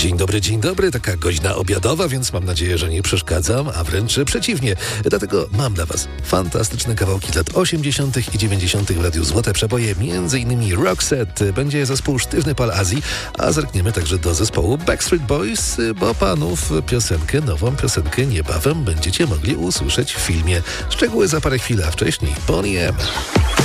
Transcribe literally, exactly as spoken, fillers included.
Dzień dobry, dzień dobry. Taka godzina obiadowa, więc mam nadzieję, że nie przeszkadzam, a wręcz przeciwnie. Dlatego mam dla was fantastyczne kawałki lat osiemdziesiątych i dziewięćdziesiątych w Radiu Złote Przeboje, między innymi Roxette. Będzie zespół Sztywny Pal Azji, a zerkniemy także do zespołu Backstreet Boys, bo panów piosenkę, nową piosenkę niebawem będziecie mogli usłyszeć w filmie. Szczegóły za parę chwil, a wcześniej Boney M.